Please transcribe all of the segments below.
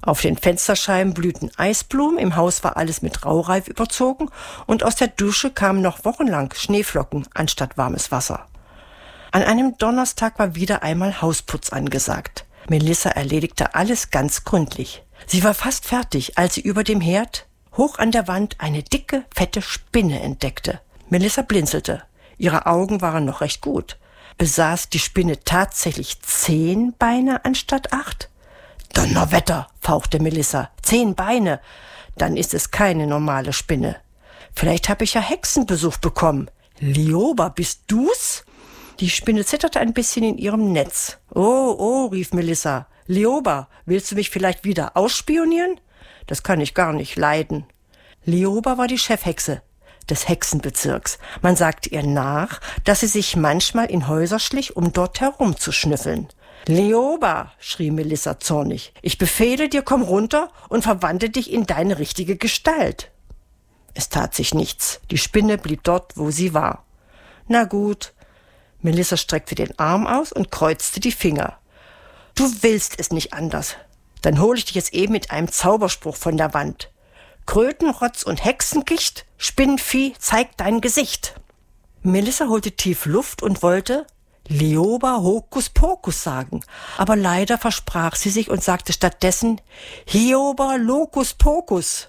Auf den Fensterscheiben blühten Eisblumen, im Haus war alles mit Raureif überzogen und aus der Dusche kamen noch wochenlang Schneeflocken anstatt warmes Wasser. An einem Donnerstag war wieder einmal Hausputz angesagt. Melissa erledigte alles ganz gründlich. Sie war fast fertig, als sie über dem Herd hoch an der Wand eine dicke, fette Spinne entdeckte. Melissa blinzelte. Ihre Augen waren noch recht gut. Besaß die Spinne tatsächlich 10 Beine anstatt 8? Donnerwetter, fauchte Melissa. 10 Beine. Dann ist es keine normale Spinne. Vielleicht habe ich ja Hexenbesuch bekommen. Lioba, bist du's? Die Spinne zitterte ein bisschen in ihrem Netz. Oh, rief Melissa. Lioba, willst du mich vielleicht wieder ausspionieren? Das kann ich gar nicht leiden. Lioba war die Chefhexe des Hexenbezirks. Man sagte ihr nach, dass sie sich manchmal in Häuser schlich, um dort herumzuschnüffeln. Lioba, schrie Melissa zornig, ich befehle dir, komm runter und verwandle dich in deine richtige Gestalt. Es tat sich nichts. Die Spinne blieb dort, wo sie war. Na gut. Melissa streckte den Arm aus und kreuzte die Finger. Du willst es nicht anders. Dann hole ich dich jetzt eben mit einem Zauberspruch von der Wand. Krötenrotz und Hexengicht, Spinnvieh, zeig dein Gesicht. Melissa holte tief Luft und wollte Lioba Hokus Pokus sagen, aber leider versprach sie sich und sagte stattdessen Hioba Locus Pocus.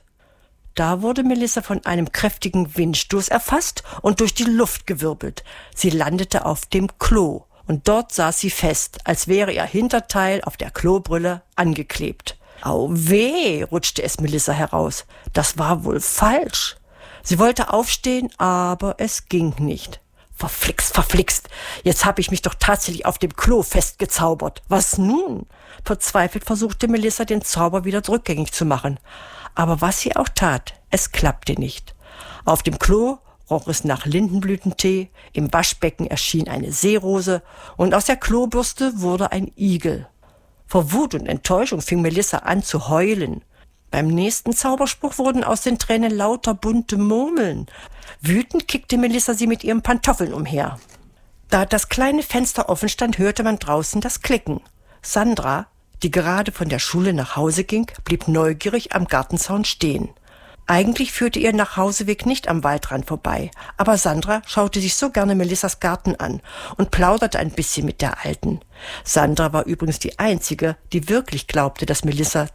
Da wurde Melissa von einem kräftigen Windstoß erfasst und durch die Luft gewirbelt. Sie landete auf dem Klo und dort saß sie fest, als wäre ihr Hinterteil auf der Klobrille angeklebt. Au weh, rutschte es Melissa heraus. Das war wohl falsch. Sie wollte aufstehen, aber es ging nicht. Verflixt. Jetzt habe ich mich doch tatsächlich auf dem Klo festgezaubert. Was nun? Verzweifelt versuchte Melissa, den Zauber wieder rückgängig zu machen. Aber was sie auch tat, es klappte nicht. Auf dem Klo roch es nach Lindenblütentee, im Waschbecken erschien eine Seerose und aus der Klobürste wurde ein Igel. Vor Wut und Enttäuschung fing Melissa an zu heulen. Beim nächsten Zauberspruch wurden aus den Tränen lauter bunte Murmeln. Wütend kickte Melissa sie mit ihren Pantoffeln umher. Da das kleine Fenster offen stand, hörte man draußen das Klicken. Sandra, die gerade von der Schule nach Hause ging, blieb neugierig am Gartenzaun stehen. Eigentlich führte ihr Nachhauseweg nicht am Waldrand vorbei, aber Sandra schaute sich so gerne Melissas Garten an und plauderte ein bisschen mit der Alten. Sandra war übrigens die Einzige, die wirklich glaubte, dass Melissa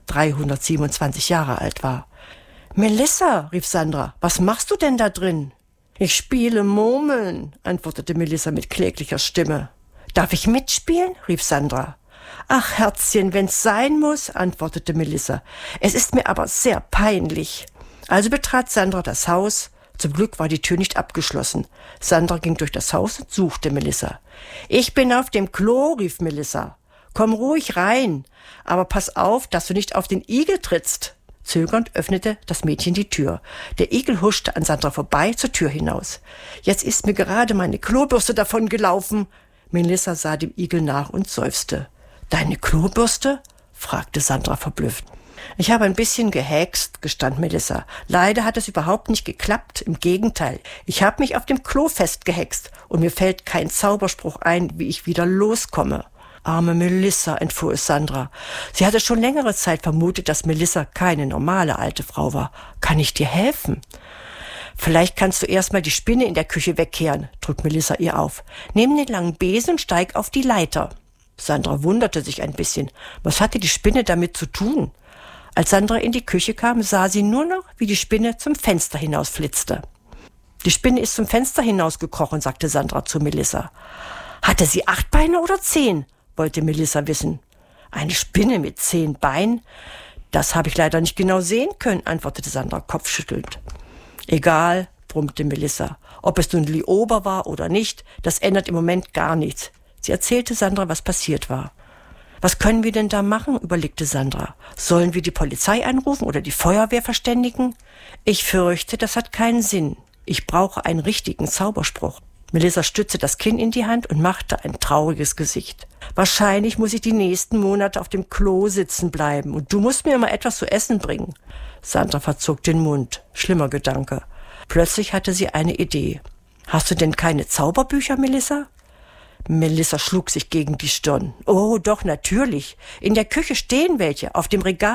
327 Jahre alt war. »Melissa«, rief Sandra, »was machst du denn da drin?« »Ich spiele Murmeln«, antwortete Melissa mit kläglicher Stimme. »Darf ich mitspielen?«, rief Sandra. »Ach, Herzchen, wenn's sein muss«, antwortete Melissa. »Es ist mir aber sehr peinlich.« Also betrat Sandra das Haus. Zum Glück war die Tür nicht abgeschlossen. Sandra ging durch das Haus und suchte Melissa. »Ich bin auf dem Klo«, rief Melissa. »Komm ruhig rein, aber pass auf, dass du nicht auf den Igel trittst.« Zögernd öffnete das Mädchen die Tür. Der Igel huschte an Sandra vorbei zur Tür hinaus. »Jetzt ist mir gerade meine Klobürste davon gelaufen.« Melissa sah dem Igel nach und seufzte. »Deine Klobürste?« fragte Sandra verblüfft. »Ich habe ein bisschen gehext«, gestand Melissa. »Leider hat es überhaupt nicht geklappt. Im Gegenteil, ich habe mich auf dem Klo festgehext und mir fällt kein Zauberspruch ein, wie ich wieder loskomme.« »Arme Melissa«, entfuhr es Sandra. Sie hatte schon längere Zeit vermutet, dass Melissa keine normale alte Frau war. »Kann ich dir helfen?« »Vielleicht kannst du erstmal die Spinne in der Küche wegkehren«, drückt Melissa ihr auf. »Nimm den langen Besen und steig auf die Leiter.« Sandra wunderte sich ein bisschen. Was hatte die Spinne damit zu tun? Als Sandra in die Küche kam, sah sie nur noch, wie die Spinne zum Fenster hinausflitzte. »Die Spinne ist zum Fenster hinausgekrochen«, sagte Sandra zu Melissa. »Hatte sie 8 Beine oder 10?« wollte Melissa wissen. »Eine Spinne mit 10 Beinen? Das habe ich leider nicht genau sehen können«, antwortete Sandra kopfschüttelnd. »Egal«, brummte Melissa. »Ob es nun Lioba war oder nicht, das ändert im Moment gar nichts.« Sie erzählte Sandra, was passiert war. »Was können wir denn da machen?«, überlegte Sandra. »Sollen wir die Polizei anrufen oder die Feuerwehr verständigen?« »Ich fürchte, das hat keinen Sinn. Ich brauche einen richtigen Zauberspruch.« Melissa stützte das Kinn in die Hand und machte ein trauriges Gesicht. »Wahrscheinlich muss ich die nächsten Monate auf dem Klo sitzen bleiben und du musst mir immer etwas zu essen bringen.« Sandra verzog den Mund. Schlimmer Gedanke. Plötzlich hatte sie eine Idee. »Hast du denn keine Zauberbücher, Melissa?« Melissa schlug sich gegen die Stirn. »Oh, doch, natürlich. In der Küche stehen welche, auf dem Regal.«